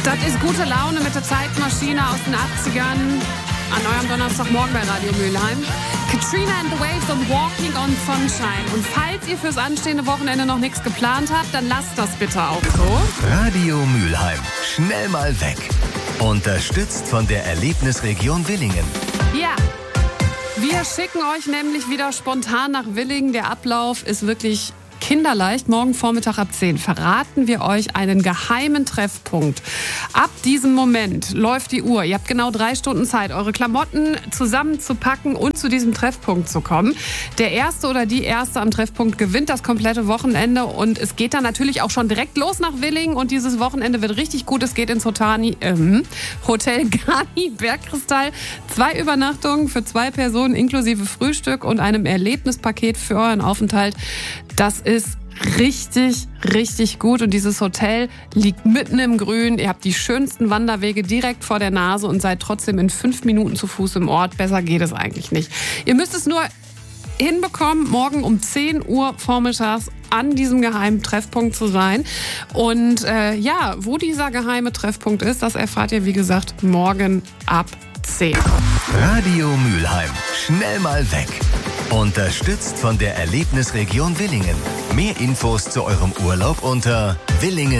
Das ist gute Laune mit der Zeitmaschine aus den 80ern an eurem Donnerstagmorgen bei Radio Mülheim. Katrina and the Waves und Walking on Sunshine. Und falls ihr fürs anstehende Wochenende noch nichts geplant habt, dann lasst das bitte auch so. Radio Mülheim. Schnell mal weg. Unterstützt von der Erlebnisregion Willingen. Ja, wir schicken euch nämlich wieder spontan nach Willingen. Der Ablauf ist wirklich kinderleicht. Morgen Vormittag ab 10 verraten wir euch einen geheimen Treffpunkt. Ab diesem Moment läuft die Uhr. Ihr habt genau 3 Stunden Zeit, eure Klamotten zusammenzupacken und zu diesem Treffpunkt zu kommen. Der Erste oder die Erste am Treffpunkt gewinnt das komplette Wochenende und es geht dann natürlich auch schon direkt los nach Willingen und dieses Wochenende wird richtig gut. Es geht ins Hotel Garni Bergkristall. 2 Übernachtungen für 2 Personen inklusive Frühstück und einem Erlebnispaket für euren Aufenthalt. Das ist richtig, richtig gut und dieses Hotel liegt mitten im Grün. Ihr habt die schönsten Wanderwege direkt vor der Nase und seid trotzdem in 5 Minuten zu Fuß im Ort. Besser geht es eigentlich nicht. Ihr müsst es nur hinbekommen, morgen um 10 Uhr vormittags an diesem geheimen Treffpunkt zu sein. Und wo dieser geheime Treffpunkt ist, das erfahrt ihr, wie gesagt, morgen ab 10. Radio Mülheim. Schnell mal weg. Unterstützt von der Erlebnisregion Willingen. Mehr Infos zu eurem Urlaub unter willingen-.